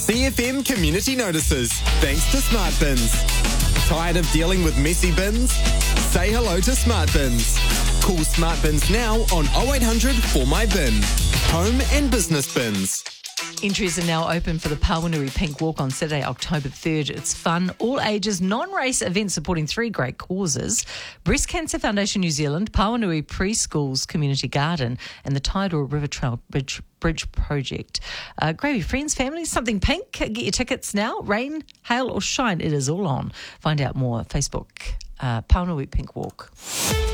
CFM Community Notices, thanks to Smart Bins. Tired of dealing with messy bins? Say hello to Smart Bins. Call Smart Bins now on 0800 For My Bin. Home and business bins. Entries are now open for the Pawanui Pink Walk on Saturday, October 3rd. It's fun, all ages, non-race event supporting 3 great causes: Breast Cancer Foundation New Zealand, Pawanui Preschools Community Garden, and the Tidal River Trail Bridge Project. Gravy friends, families, something pink. Get your tickets now. Rain, hail or shine, it is all on. Find out more. Facebook, Pawanui Pink Walk.